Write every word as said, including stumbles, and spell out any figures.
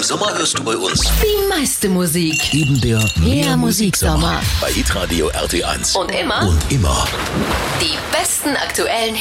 Im Sommer hörst du bei uns die meiste Musik. eben der Mehr Musiksommer. bei Hitradio R T eins. Und immer Und immer. die besten aktuellen